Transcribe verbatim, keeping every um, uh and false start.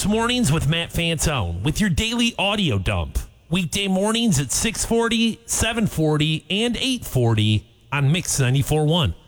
Mix Mornings with Matt Fantone with your daily audio dump. Weekday mornings at six forty, seven forty, and eight forty on Mix ninety-four point one.